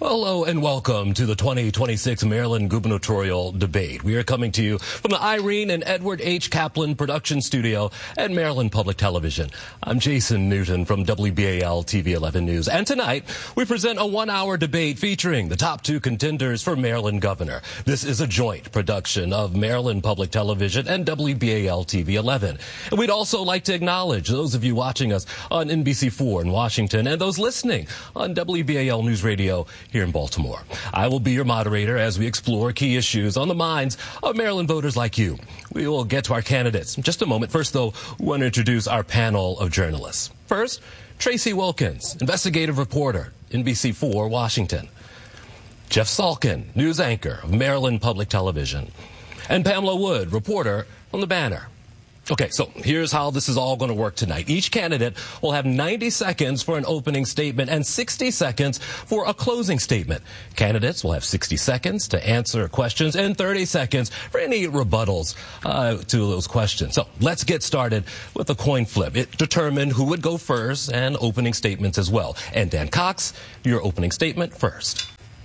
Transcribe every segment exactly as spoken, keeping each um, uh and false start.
Hello and welcome to the twenty twenty-six Maryland gubernatorial debate. We are coming to you from the Irene and Edward H. Kaplan production studio at Maryland Public Television. I'm Jason Newton from W B A L T V eleven News. And tonight, we present a one-hour debate featuring the top two contenders for Maryland governor. This is a joint production of Maryland Public Television and W B A L T V eleven. And we'd also like to acknowledge those of you watching us on N B C four in Washington and those listening on W B A L News Radio here in Baltimore. I will be your moderator as we explore key issues on the minds of Maryland voters like you. We will get to our candidates in just a moment. First, though, we want to introduce our panel of journalists. First, Tracy Wilkins, investigative reporter, N B C four, Washington. Jeff Salkin, news anchor of Maryland Public Television. And Pamela Wood, reporter from The Banner. Okay, so here's how this is all going to work tonight. Each candidate will have ninety seconds for an opening statement and sixty seconds for a closing statement. Candidates will have sixty seconds to answer questions and thirty seconds for any rebuttals uh, to those questions. So let's get started with a coin flip. It determined who would go first and opening statements as well. And Dan Cox, your opening statement first.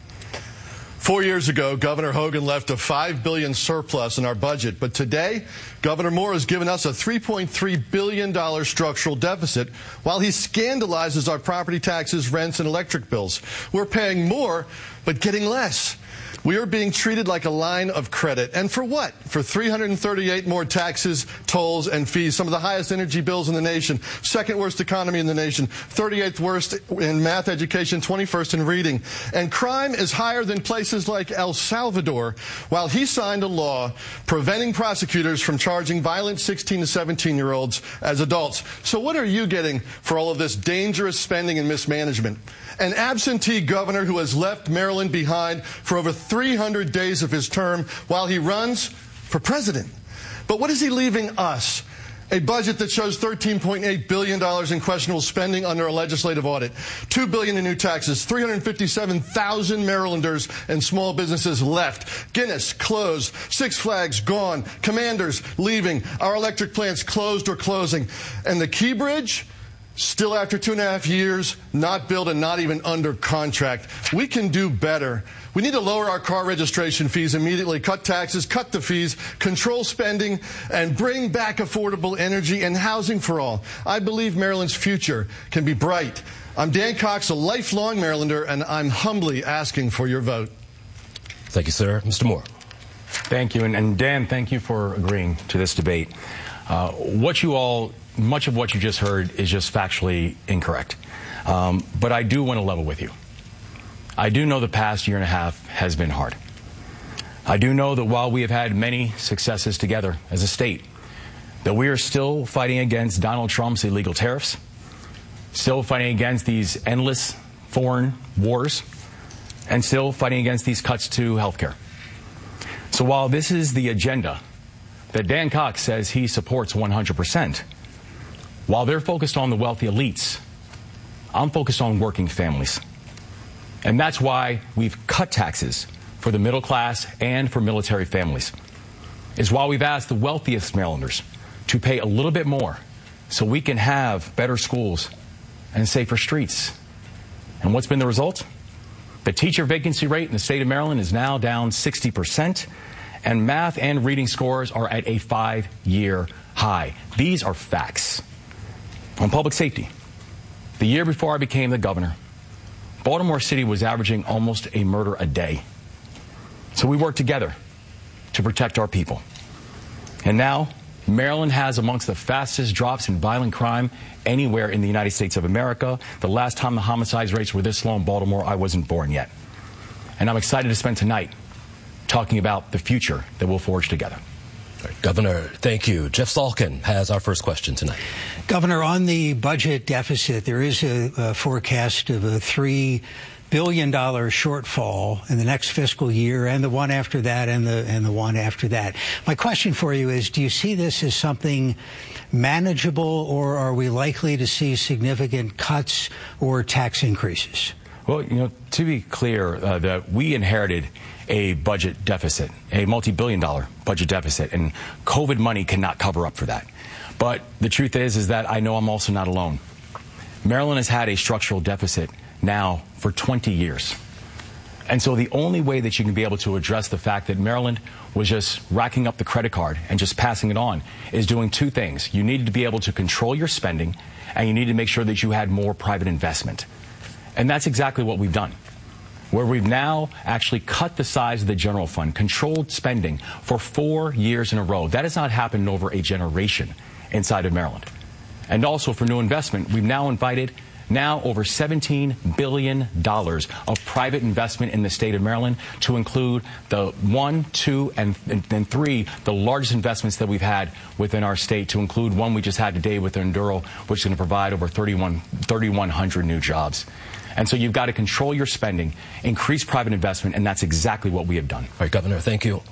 Four years ago, Governor Hogan left a five billion dollars surplus in our budget, but today, Governor Moore has given us a three point three billion dollars structural deficit while he scandalizes our property taxes, rents, and electric bills. We're paying more, but getting less. We are being treated like a line of credit. And for what? For three hundred thirty-eight more taxes, tolls, and fees, some of the highest energy bills in the nation, second worst economy in the nation, thirty-eighth worst in math education, twenty-first in reading. And crime is higher than places like El Salvador, while he signed a law preventing prosecutors from charging violent sixteen to seventeen-year-olds as adults. So what are you getting for all of this dangerous spending and mismanagement? An absentee governor who has left Maryland behind for over three hundred days of his term while he runs for president. But what is he leaving us? A budget that shows thirteen point eight billion dollars in questionable spending under a legislative audit, two billion dollars in new taxes, three hundred fifty-seven thousand Marylanders and small businesses left. Guinness closed, Six Flags gone, Commanders leaving, our electric plants closed or closing. And the Key Bridge? Still after two and a half years, not built and not even under contract. We can do better. We need to lower our car registration fees immediately, cut taxes, cut the fees, control spending, and bring back affordable energy and housing for all. I believe Maryland's future can be bright. I'm Dan Cox, a lifelong Marylander, and I'm humbly asking for your vote. Thank you, sir. Mister Moore. Thank you. And, and Dan, thank you for agreeing to this debate. Uh, what you all... Much of what you just heard is just factually incorrect. Um, but I do want to level with you. I do know the past year and a half has been hard. I do know that while we have had many successes together as a state, that we are still fighting against Donald Trump's illegal tariffs, still fighting against these endless foreign wars, and still fighting against these cuts to health care. So while this is the agenda that Dan Cox says he supports one hundred percent, while they're focused on the wealthy elites, I'm focused on working families. And that's why we've cut taxes for the middle class and for military families. It's why we've asked the wealthiest Marylanders to pay a little bit more so we can have better schools and safer streets. And what's been the result? The teacher vacancy rate in the state of Maryland is now down sixty percent, and math and reading scores are at a five-year high. These are facts. On public safety, the year before I became the governor, Baltimore City was averaging almost a murder a day. So we worked together to protect our people. And now, Maryland has amongst the fastest drops in violent crime anywhere in the United States of America. The last time the homicide rates were this low in Baltimore, I wasn't born yet. And I'm excited to spend tonight talking about the future that we'll forge together. Governor, thank you. Jeff Salkin has our first question tonight. Governor, on the budget deficit, there is a, a forecast of a three billion dollars shortfall in the next fiscal year, and the one after that, and the and the one after that. My question for you is, do you see this as something manageable, or are we likely to see significant cuts or tax increases? Well, you know, to be clear, uh, that we inherited a budget deficit, a multi-billion dollar budget deficit, and COVID money cannot cover up for that. But the truth is, is that I know I'm also not alone. Maryland has had a structural deficit now for twenty years. And so the only way that you can be able to address the fact that Maryland was just racking up the credit card and just passing it on is doing two things. You needed to be able to control your spending, and you need to make sure that you had more private investment. And that's exactly what we've done, where we've now actually cut the size of the general fund, controlled spending for four years in a row. That has not happened in over a generation inside of Maryland. And also for new investment, we've now invited now over seventeen billion dollars of private investment in the state of Maryland, to include the one, two, and, and, and three, the largest investments that we've had within our state, to include one we just had today with Enduro, which is going to provide over thirty-one hundred new jobs. And so you've got to control your spending, increase private investment, and that's exactly what we have done. All right, Governor, thank you.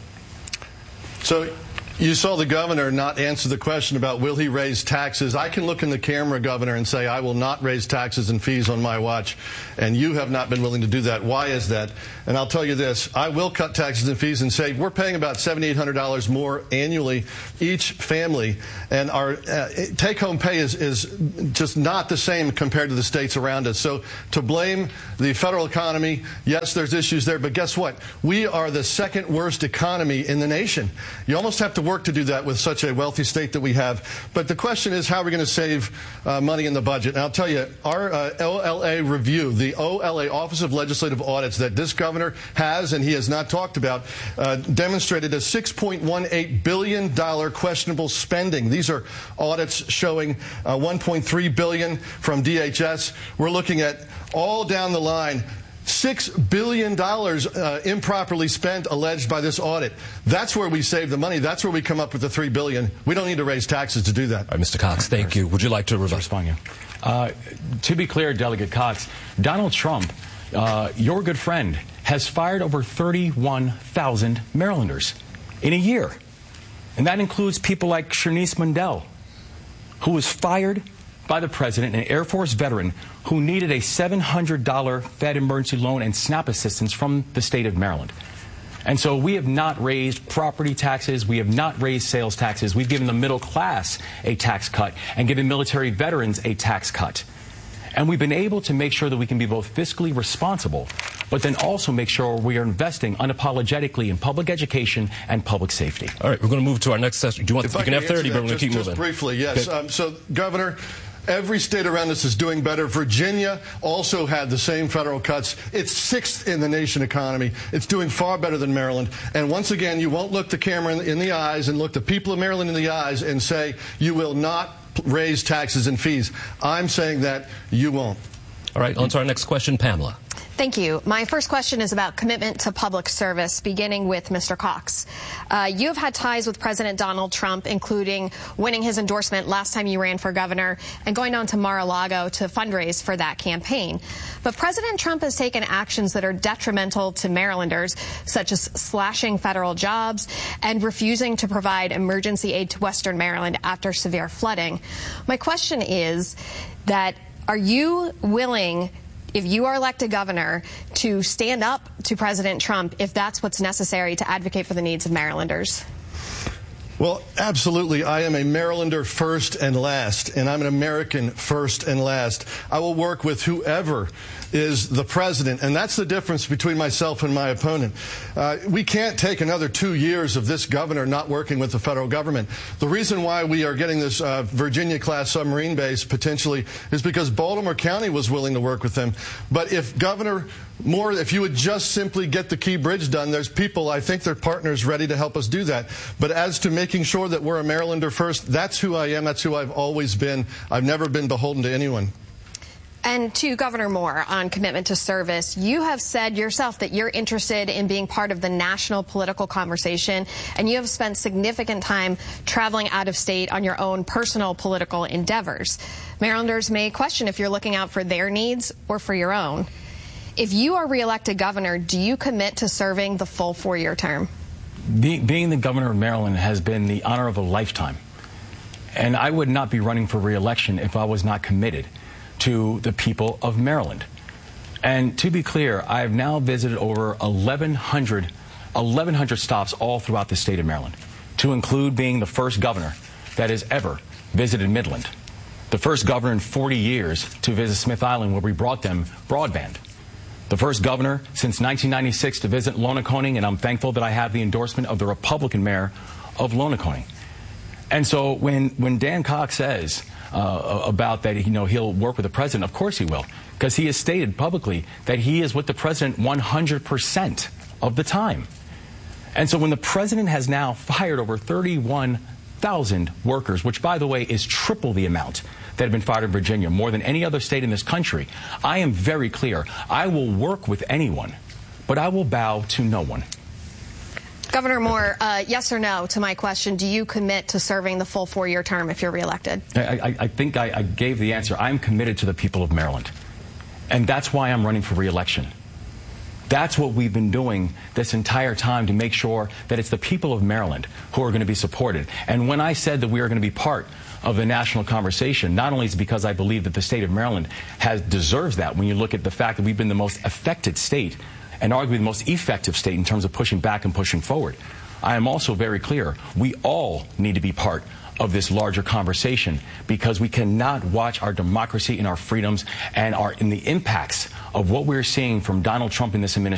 So you saw the governor not answer the question about will he raise taxes. I can look in the camera, Governor, and say I will not raise taxes and fees on my watch, and you have not been willing to do that. Why is that? And I'll tell you this, I will cut taxes and fees and say we're paying about seven thousand eight hundred dollars more annually each family, and our uh, take-home pay is, is just not the same compared to the states around us. So to blame the federal economy, yes, there's issues there, but guess what? We are the second worst economy in the nation. You almost have to work to do that with such a wealthy state that we have. But the question is, how are we going to save uh, money in the budget? And I'll tell you, our uh, O L A review, the O L A, Office of Legislative Audits, that this governor has and he has not talked about, uh, demonstrated a six point one eight billion dollars questionable spending. These are audits showing uh, one point three billion dollars from D H S. We're looking at all down the line six billion dollars uh, improperly spent, alleged by this audit. That's where we save the money. That's where we come up with the three billion dollars. We don't need to raise taxes to do that. All right, Mister Cox, thank you. Would you like to respond? Yeah. Uh, to be clear, Delegate Cox, Donald Trump, uh, your good friend, has fired over thirty-one thousand Marylanders in a year. And that includes people like Shanice Mundell, who was fired by the president, an Air Force veteran who needed a seven hundred dollar Fed emergency loan and SNAP assistance from the state of Maryland. And so we have not raised property taxes. We have not raised sales taxes. We've given the middle class a tax cut and given military veterans a tax cut. And we've been able to make sure that we can be both fiscally responsible, but then also make sure we are investing unapologetically in public education and public safety. All right, we're going to move to our next session. Do you want if to, you can have thirty, but we're going to keep just moving. Briefly, yes. Okay. Um, so, Governor, every state around us is doing better. Virginia also had the same federal cuts. It's sixth in the nation economy. It's doing far better than Maryland. And once again, you won't look the camera in, in the eyes and look the people of Maryland in the eyes and say you will not raise taxes and fees. I'm saying that you won't. All right, on to our next question, Pamela. Thank you. My first question is about commitment to public service, beginning with Mister Cox. Uh, you have had ties with President Donald Trump, including winning his endorsement last time you ran for governor and going down to Mar-a-Lago to fundraise for that campaign. But President Trump has taken actions that are detrimental to Marylanders, such as slashing federal jobs and refusing to provide emergency aid to Western Maryland after severe flooding. My question is that are you willing, if you are elected governor, to stand up to President Trump if that's what's necessary to advocate for the needs of Marylanders? Well, absolutely. I am a Marylander first and last, and I'm an American first and last. I will work with whoever is the president, and that's the difference between myself and my opponent. Uh, we can't take another two years of this governor not working with the federal government. The reason why we are getting this uh, Virginia-class submarine base potentially is because Baltimore County was willing to work with them. But if Governor Moore, if you would just simply get the Key Bridge done, there's people, I think they're partners, ready to help us do that. But as to making sure that we're a Marylander first, that's who I am. That's who I've always been. I've never been beholden to anyone. And to Governor Moore on commitment to service, you have said yourself that you're interested in being part of the national political conversation, and you have spent significant time traveling out of state on your own personal political endeavors. Marylanders may question if you're looking out for their needs or for your own. If you are reelected governor, do you commit to serving the full four-year term? Be, being the governor of Maryland has been the honor of a lifetime. And I would not be running for re-election if I was not committed to the people of Maryland. And to be clear, I have now visited over eleven hundred, eleven hundred stops all throughout the state of Maryland, to include being the first governor that has ever visited Midland, the first governor in forty years to visit Smith Island, where we brought them broadband. the first governor since nineteen ninety-six to visit Lonaconing, and I'm thankful that I have the endorsement of the Republican mayor of Lonaconing. And so when, when Dan Cox says uh, about that, you know, he'll work with the president, of course he will, because he has stated publicly that he is with the president one hundred percent of the time. And so when the president has now fired over thirty-one thousand workers, which, by the way, is triple the amount that have been fired in Virginia, more than any other state in this country, I am very clear. I will work with anyone, but I will bow to no one. Governor Moore, uh, yes or no to my question, do you commit to serving the full four-year term if you're reelected? I, I, I think I, I gave the answer. I'm committed to the people of Maryland, and that's why I'm running for reelection. That's what we've been doing this entire time, to make sure that it's the people of Maryland who are going to be supported. And when I said that we are going to be part of the national conversation, not only is it because I believe that the state of Maryland has deserves that, when you look at the fact that we've been the most affected state and arguably the most effective state in terms of pushing back and pushing forward, I am also very clear we all need to be part of this larger conversation, because we cannot watch our democracy and our freedoms and our in the impacts of what we're seeing from Donald Trump in this administration